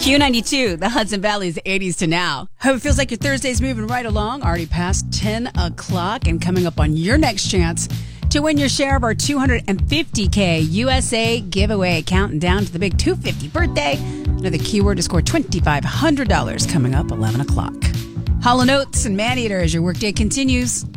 Q92, the Hudson Valley's 80s to now. Hope it feels like your Thursday's moving right along, already past 10 o'clock, and coming up on your next chance to win your share of our $250K USA giveaway. Counting down to the big $250 birthday. Another keyword to score $2,500 coming up 11 o'clock. Hollow Notes and Maneater as your workday continues.